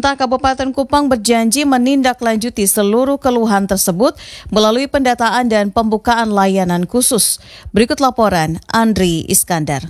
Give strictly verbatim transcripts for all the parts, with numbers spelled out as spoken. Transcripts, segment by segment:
Pemerintah Kabupaten Kupang berjanji menindaklanjuti seluruh keluhan tersebut melalui pendataan dan pembukaan layanan khusus. Berikut laporan Andri Iskandar.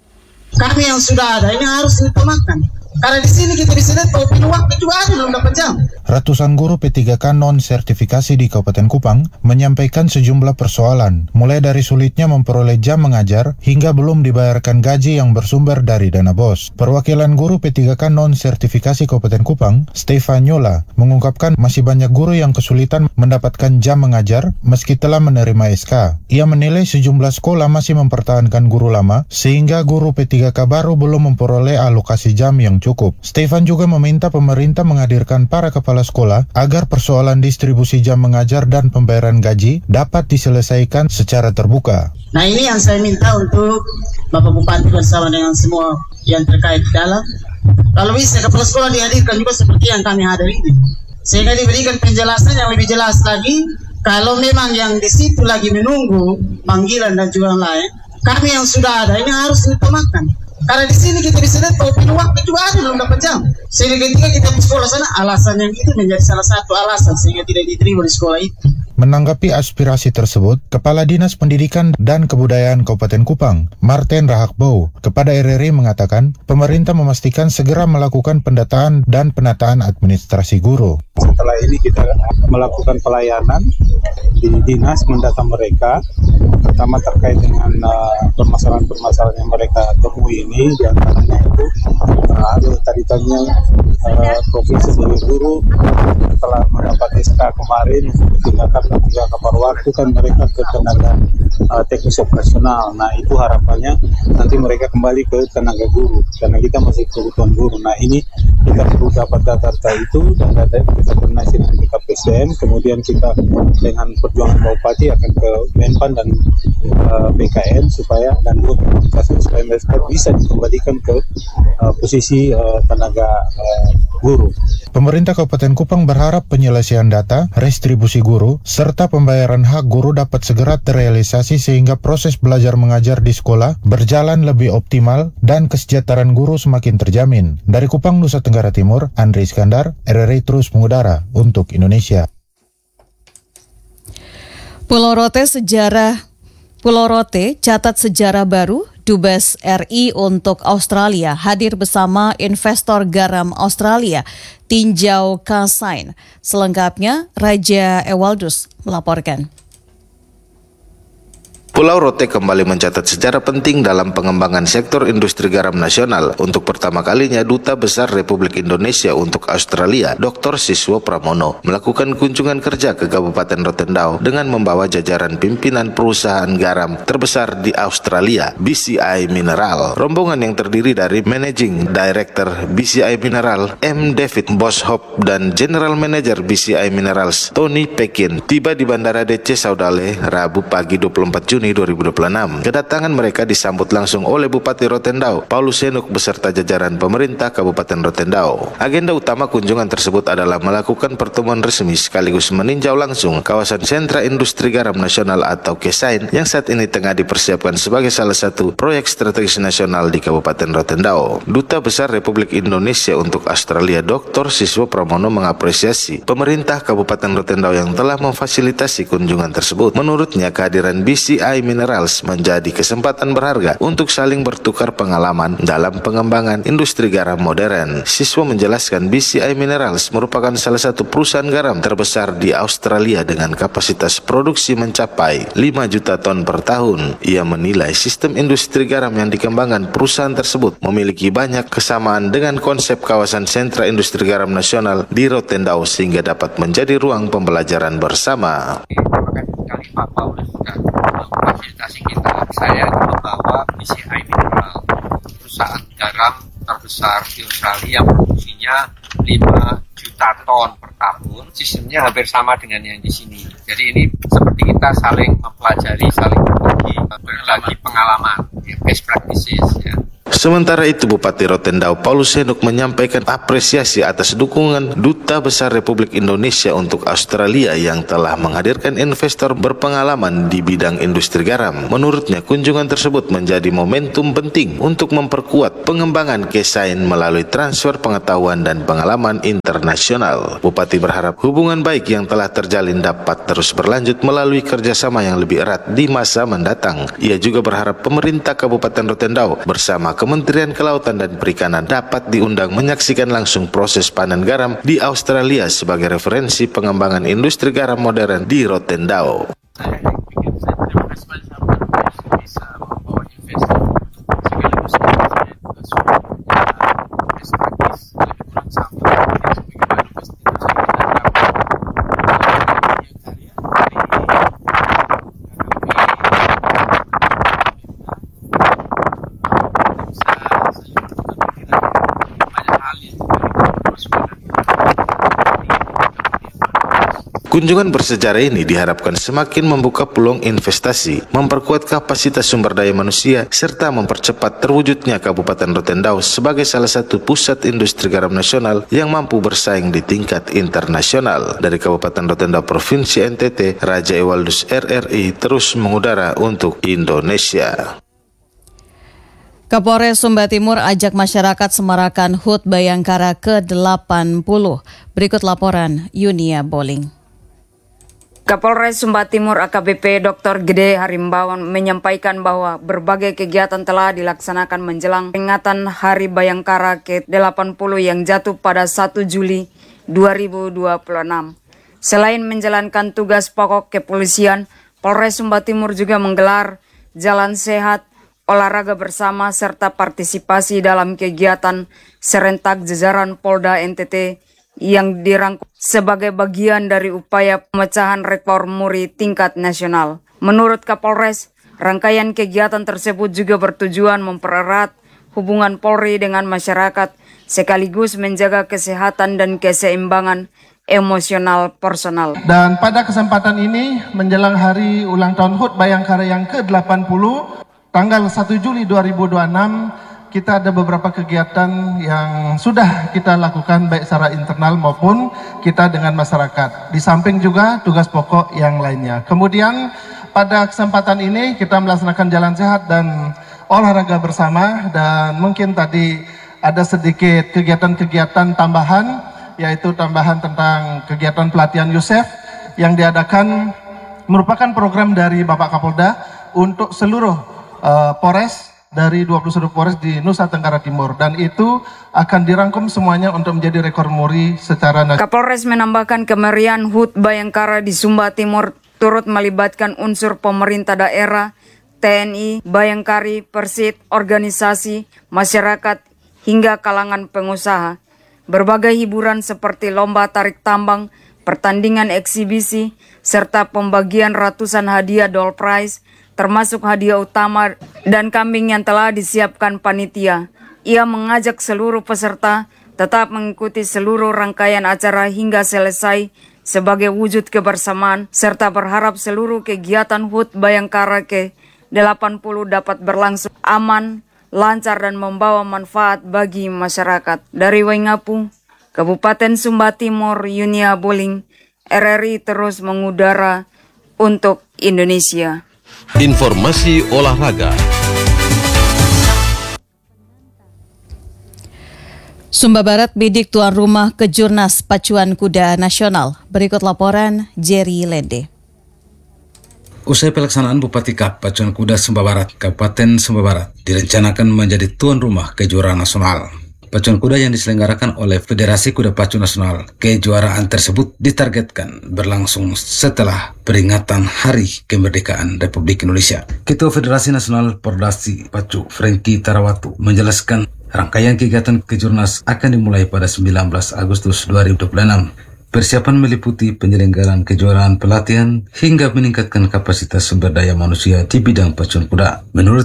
Kami yang sudah ada ini harus diutamakan. Karena di sini kita bisa lihat kalau penuh waktu juga ada belum dapat jam. Ratusan guru P tiga K non-sertifikasi di Kabupaten Kupang menyampaikan sejumlah persoalan, mulai dari sulitnya memperoleh jam mengajar hingga belum dibayarkan gaji yang bersumber dari dana bos. Perwakilan guru P tiga K non-sertifikasi Kabupaten Kupang, Stefaniola, mengungkapkan masih banyak guru yang kesulitan mendapatkan jam mengajar meski telah menerima S K. Ia menilai sejumlah sekolah masih mempertahankan guru lama sehingga guru P tiga K baru belum memperoleh alokasi jam yang cukup. Stefan juga meminta pemerintah menghadirkan para kepala sekolah agar persoalan distribusi jam mengajar dan pembayaran gaji dapat diselesaikan secara terbuka. Nah, ini yang saya minta untuk Bapak Bupati bersama dengan semua yang terkait dalam. Kalau bisa kepala sekolah dihadirkan juga seperti yang kami hadir ini, sehingga diberikan penjelasan yang lebih jelas lagi. Kalau memang yang di situ lagi menunggu panggilan dan juga yang lain, kami yang sudah ada ini harus diutamakan. Karena di sini kita bisa lihat kalau penuh waktu juga ada belum dapat jam. Sehingga ketika kita ke sekolah sana, alasan yang itu menjadi salah satu alasan sehingga tidak diterima di sekolah itu. Menanggapi aspirasi tersebut, Kepala Dinas Pendidikan dan Kebudayaan Kabupaten Kupang, Martin Rahakbau, kepada R R I mengatakan, pemerintah memastikan segera melakukan pendataan dan penataan administrasi guru. Setelah ini kita melakukan pelayanan di dinas, mendata mereka, pertama terkait dengan uh, permasalahan-permasalahan yang mereka temui ini, di antaranya itu uh, ada tadi tanya uh, provinsi sebagai guru setelah mendapat S K kemarin tindakan tiga kapal waktu kan mereka ke tenaga uh, teknis operasional. Nah, itu harapannya nanti mereka kembali ke tenaga guru karena kita masih kebutuhan guru. Nah, ini kita perlu dapat data-data itu dan data itu kita koordinasi dengan K P S D M, kemudian kita dengan perjuangan Bupati akan ke Menpan dan uh, B K N supaya dan komunikasi supaya mereka bisa dikembalikan ke uh, posisi uh, tenaga uh, guru. Pemerintah Kabupaten Kupang berharap penyelesaian data, restribusi guru, serta pembayaran hak guru dapat segera terrealisasi sehingga proses belajar mengajar di sekolah berjalan lebih optimal dan kesejahteraan guru semakin terjamin. Dari Kupang, Nusa Tenggara Timur, Andri Iskandar, R R I terus mengudara untuk Indonesia. Pulau Rote sejarah Pulau Rote catat sejarah baru. Dubes R I untuk Australia hadir bersama investor garam Australia, Tinjau Kasain. Selengkapnya, Raja Ewaldus melaporkan. Pulau Rote kembali mencatat sejarah penting dalam pengembangan sektor industri garam nasional. Untuk pertama kalinya, Duta Besar Republik Indonesia untuk Australia, Doktor Siswo Pramono, melakukan kunjungan kerja ke Kabupaten Rotendao dengan membawa jajaran pimpinan perusahaan garam terbesar di Australia, B C I Mineral. Rombongan yang terdiri dari Managing Director B C I Mineral, M. David Boshop, dan General Manager B C I Minerals, Tony Pekin, tiba di Bandara D C Saudale, Rabu pagi dua puluh empat Juni dua ribu dua puluh enam. Kedatangan mereka disambut langsung oleh Bupati Rotendao, Paulus Senuk, beserta jajaran pemerintah Kabupaten Rotendao. Agenda utama kunjungan tersebut adalah melakukan pertemuan resmi sekaligus meninjau langsung kawasan sentra industri garam nasional atau Kesain yang saat ini tengah dipersiapkan sebagai salah satu proyek strategis nasional di Kabupaten Rotendao. Duta Besar Republik Indonesia untuk Australia, Doktor Siswo Pramono, mengapresiasi pemerintah Kabupaten Rotendao yang telah memfasilitasi kunjungan tersebut. Menurutnya, kehadiran B C I Minerals menjadi kesempatan berharga untuk saling bertukar pengalaman dalam pengembangan industri garam modern. Siswa menjelaskan B C I Minerals merupakan salah satu perusahaan garam terbesar di Australia dengan kapasitas produksi mencapai lima juta ton per tahun. Ia menilai sistem industri garam yang dikembangkan perusahaan tersebut memiliki banyak kesamaan dengan konsep kawasan sentra industri garam nasional di Rotendao sehingga dapat menjadi ruang pembelajaran bersama. Terima kasih sekali Pak Paulus sudah fasilitasi kita. Saya membawa B C I Mineral, perusahaan garam terbesar di Australia yang produksinya lima juta ton per tahun. Sistemnya hampir sama dengan yang di sini. Jadi ini seperti kita saling mempelajari, saling berbagi, berbagi pengalaman, ya, best practices. Ya. Sementara itu, Bupati Rotendao Paulus Henuk menyampaikan apresiasi atas dukungan Duta Besar Republik Indonesia untuk Australia yang telah menghadirkan investor berpengalaman di bidang industri garam. Menurutnya, kunjungan tersebut menjadi momentum penting untuk memperkuat pengembangan Kesain melalui transfer pengetahuan dan pengalaman internasional. Bupati berharap hubungan baik yang telah terjalin dapat terus berlanjut melalui kerjasama yang lebih erat di masa mendatang. Ia juga berharap pemerintah Kabupaten Rotendao bersama Kementerian Kelautan dan Perikanan dapat diundang menyaksikan langsung proses panen garam di Australia sebagai referensi pengembangan industri garam modern di Rotendao. Kunjungan bersejarah ini diharapkan semakin membuka peluang investasi, memperkuat kapasitas sumber daya manusia, serta mempercepat terwujudnya Kabupaten Rotendao sebagai salah satu pusat industri garam nasional yang mampu bersaing di tingkat internasional. Dari Kabupaten Rotendao, Provinsi N T T, Raja Ewaldus R R I terus mengudara untuk Indonesia. Kapolres Sumba Timur ajak masyarakat semarakan H U T Bayangkara ke delapan puluh. Berikut laporan Yunia Boling. Kapolres Sumba Timur A K B P Doktor Gede Harimbawan menyampaikan bahwa berbagai kegiatan telah dilaksanakan menjelang peringatan Hari Bayangkara ke delapan puluh yang jatuh pada satu Juli dua ribu dua puluh enam. Selain menjalankan tugas pokok kepolisian, Polres Sumba Timur juga menggelar jalan sehat, olahraga bersama, serta partisipasi dalam kegiatan serentak jajaran Polda N T T yang dirangkum sebagai bagian dari upaya pemecahan rekor muri tingkat nasional. Menurut Kapolres, rangkaian kegiatan tersebut juga bertujuan mempererat hubungan Polri dengan masyarakat sekaligus menjaga kesehatan dan keseimbangan emosional personal. Dan pada kesempatan ini menjelang hari ulang tahun H U T Bayangkara yang ke delapan puluh tanggal satu Juli dua ribu dua puluh enam, kita ada beberapa kegiatan yang sudah kita lakukan baik secara internal maupun kita dengan masyarakat. Di samping juga tugas pokok yang lainnya. Kemudian pada kesempatan ini kita melaksanakan jalan sehat dan olahraga bersama, dan mungkin tadi ada sedikit kegiatan-kegiatan tambahan, yaitu tambahan tentang kegiatan pelatihan Yusef yang diadakan merupakan program dari Bapak Kapolda untuk seluruh uh, Polres dari dua puluh satu Polres di Nusa Tenggara Timur, dan itu akan dirangkum semuanya untuk menjadi rekor muri secara nasional. Kapolres menambahkan kemeriahan H U T Bayangkara di Sumba Timur turut melibatkan unsur pemerintah daerah, T N I, Bayangkari, Persit, organisasi, masyarakat, hingga kalangan pengusaha. Berbagai hiburan seperti lomba tarik tambang, pertandingan eksibisi, serta pembagian ratusan hadiah door prize, termasuk hadiah utama dan kambing yang telah disiapkan panitia. Ia mengajak seluruh peserta tetap mengikuti seluruh rangkaian acara hingga selesai sebagai wujud kebersamaan, serta berharap seluruh kegiatan H U T Bayangkara ke delapan puluh dapat berlangsung aman, lancar, dan membawa manfaat bagi masyarakat. Dari Waingapu, Kabupaten Sumba Timur, Yunia Boling, R R I terus mengudara untuk Indonesia. Informasi olahraga. Sumba Barat bidik tuan rumah Kejurnas Pacuan Kuda Nasional. Berikut laporan Jerry Lende. Usai pelaksanaan Bupati Kap Pacuan Kuda Sumba Barat, Kabupaten Sumba Barat direncanakan menjadi tuan rumah kejuaraan nasional. Pacuan kuda yang diselenggarakan oleh Federasi Kuda Pacu Nasional, kejuaraan tersebut ditargetkan berlangsung setelah peringatan Hari Kemerdekaan Republik Indonesia. Ketua Federasi Nasional Pordasi Pacu, Franky Tarawatu, menjelaskan rangkaian kegiatan kejurnas akan dimulai pada sembilan belas Agustus dua ribu dua puluh enam. Persiapan meliputi penyelenggaraan kejuaraan pelatihan hingga meningkatkan kapasitas sumber daya manusia di bidang pacuan kuda. Menurutnya,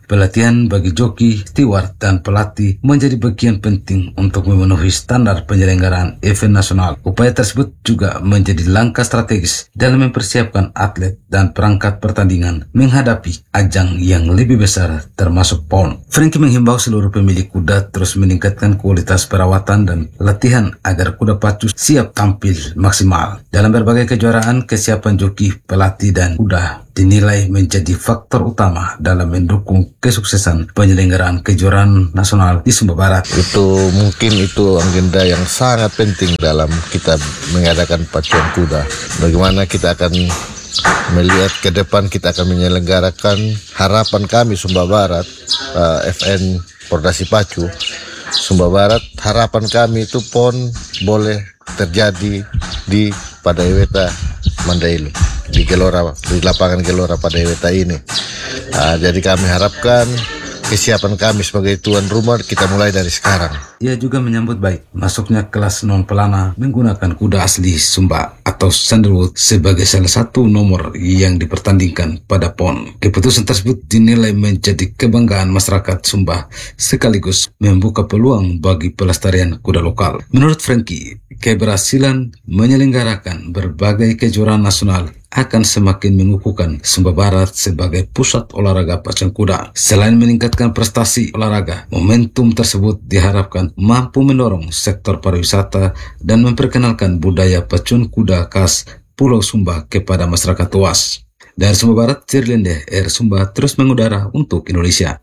Pelatihan bagi joki, steward, dan pelatih menjadi bagian penting untuk memenuhi standar penyelenggaraan event nasional. Upaya tersebut juga menjadi langkah strategis dalam mempersiapkan atlet dan perangkat pertandingan menghadapi ajang yang lebih besar termasuk P O N. Frankie menghimbau seluruh pemilik kuda terus meningkatkan kualitas perawatan dan latihan agar kuda pacu siap tampil maksimal. Dalam berbagai kejuaraan, kesiapan joki, pelatih, dan kuda dinilai menjadi faktor utama dalam mendukung kesuksesan penyelenggaraan kejuaraan nasional di Sumba Barat. Itu mungkin itu agenda yang sangat penting dalam kita mengadakan pacuan kuda. Bagaimana kita akan melihat ke depan, kita akan menyelenggarakan harapan kami Sumba Barat, uh, F N Pordasi Pacu Sumba Barat. Harapan kami itu P O N boleh terjadi di Padaiweta Mandailing, di Gelora, di lapangan Gelora Padaiweta ini. Uh, jadi kami harapkan kesiapan kami sebagai tuan rumah kita mulai dari sekarang. Ia juga menyambut baik masuknya kelas non pelana menggunakan kuda asli Sumba atau Sandalwood sebagai salah satu nomor yang dipertandingkan pada P O N. Keputusan tersebut dinilai menjadi kebanggaan masyarakat Sumba sekaligus membuka peluang bagi pelestarian kuda lokal. Menurut Frankie, keberhasilan menyelenggarakan berbagai kejuaraan nasional akan semakin mengukuhkan Sumba Barat sebagai pusat olahraga pacuan kuda. Selain meningkatkan prestasi olahraga, momentum tersebut diharapkan mampu mendorong sektor pariwisata dan memperkenalkan budaya pacuan kuda khas Pulau Sumba kepada masyarakat luas. Dari Sumba Barat, Sirlinde Air Sumba terus mengudara untuk Indonesia.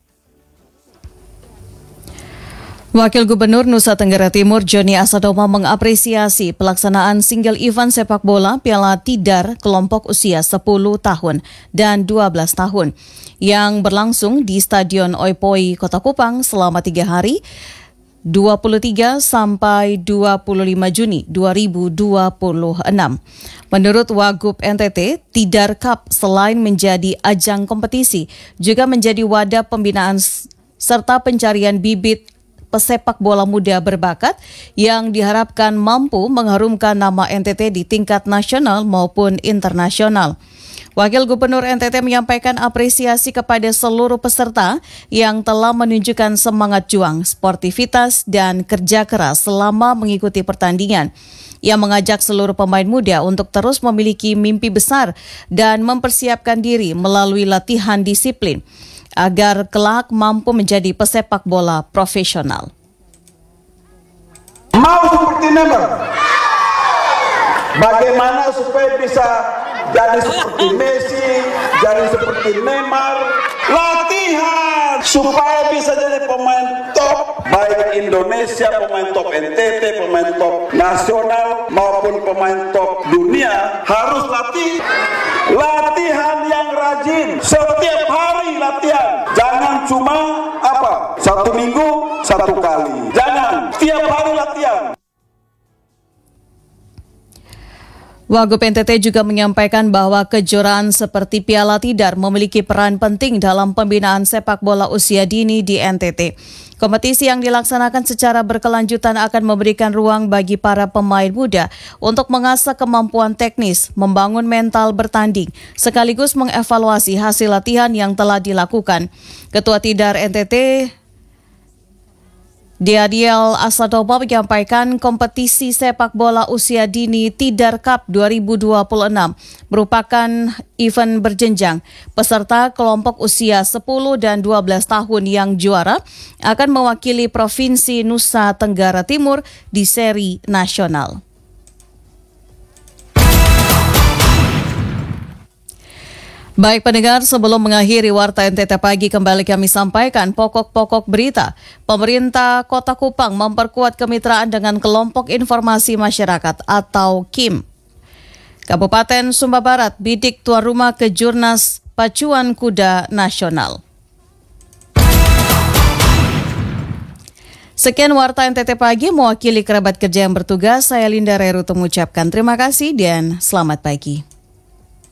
Wakil Gubernur Nusa Tenggara Timur Joni Asadoma mengapresiasi pelaksanaan single event sepak bola Piala Tidar kelompok usia sepuluh tahun dan dua belas tahun yang berlangsung di Stadion Oipoi Kota Kupang selama tiga hari dua puluh tiga sampai dua puluh lima Juni dua ribu dua puluh enam. Menurut Wagub N T T, Tidar Cup selain menjadi ajang kompetisi juga menjadi wadah pembinaan serta pencarian bibit pesepak bola muda berbakat yang diharapkan mampu mengharumkan nama N T T di tingkat nasional maupun internasional. Wakil Gubernur N T T menyampaikan apresiasi kepada seluruh peserta yang telah menunjukkan semangat juang, sportivitas, dan kerja keras selama mengikuti pertandingan. Ia mengajak seluruh pemain muda untuk terus memiliki mimpi besar dan mempersiapkan diri melalui latihan disiplin agar kelak mampu menjadi pesepak bola profesional. Mau seperti Neymar? Bagaimana supaya bisa jadi seperti Messi, jadi seperti Neymar? Latihan supaya bisa jadi pemain top, baik Indonesia, pemain top N T T, pemain top nasional maupun pemain top dunia. Harus latih, latihan yang rajin, setiap hari latihan. Jangan cuma apa satu minggu satu kali, jangan setiap hari latihan. Wagub N T T juga menyampaikan bahwa kejuaraan seperti Piala Tidar memiliki peran penting dalam pembinaan sepak bola usia dini di N T T. Kompetisi yang dilaksanakan secara berkelanjutan akan memberikan ruang bagi para pemain muda untuk mengasah kemampuan teknis, membangun mental bertanding, sekaligus mengevaluasi hasil latihan yang telah dilakukan. Ketua Tidar N T T, Diadiel Asadoma menyampaikan kompetisi sepak bola usia dini Tidar Cup dua ribu dua puluh enam merupakan event berjenjang. Peserta kelompok usia sepuluh dan dua belas tahun yang juara akan mewakili Provinsi Nusa Tenggara Timur di seri nasional. Baik pendengar, sebelum mengakhiri Warta N T T Pagi kembali kami sampaikan pokok-pokok berita. Pemerintah Kota Kupang memperkuat kemitraan dengan Kelompok Informasi Masyarakat atau K I M. Kabupaten Sumba Barat bidik tuan rumah Kejurnas Pacuan Kuda Nasional. Sekian Warta N T T Pagi, mewakili kerabat kerja yang bertugas, saya Linda Reruto mengucapkan terima kasih dan selamat pagi.